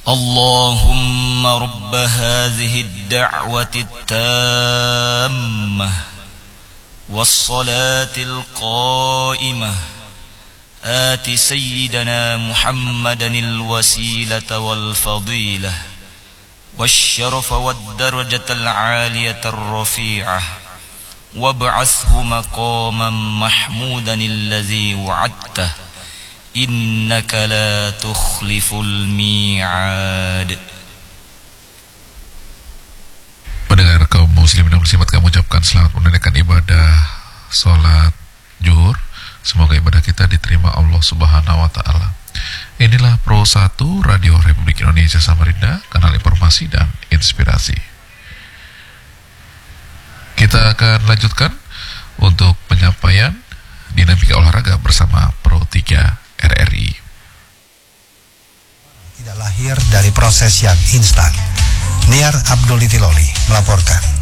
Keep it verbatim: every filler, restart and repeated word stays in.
اللهم رب هذه الدعوة التامة والصلاة القائمة آت سيدنا محمدا الوسيلة والفضيلة والشرف والدرجة العالية الرفيعة وابعثه مقاما محمودا الذي وعدته إنك لا تخلف الميعاد. Pendengar kaum muslimin dan muslimat, kami ucapkan selamat menunaikan ibadah salat zuhur. Semoga ibadah kita diterima Allah Subhanahu wa taala. Inilah Pro satu Radio Republik Indonesia Samarinda, kanal informasi dan inspirasi. Kita akan lanjutkan untuk penyampaian dinamika olahraga bersama Pro tiga R R I. Tidak lahir dari proses yang instan. Niar Abdul Itiloli melaporkan.